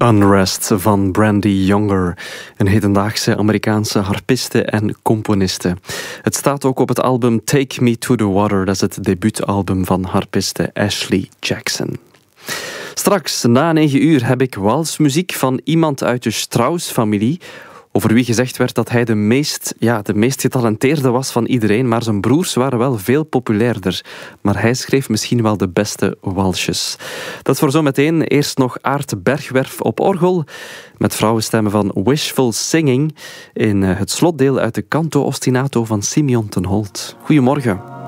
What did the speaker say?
Unrest van Brandy Younger, een hedendaagse Amerikaanse harpiste en componiste. Het staat ook op het album Take Me to the Water, dat is het debuutalbum van harpiste Ashley Jackson. Straks, na 9 uur, heb ik walsmuziek van iemand uit de Strauss-familie, over wie gezegd werd dat hij de meest getalenteerde was van iedereen, maar zijn broers waren wel veel populairder. Maar hij schreef misschien wel de beste walsjes. Dat is voor zometeen. Eerst nog Aart Bergwerf op orgel, met vrouwenstemmen van Wishful Singing in het slotdeel uit de Canto Ostinato van Simeon ten Holt. Goedemorgen.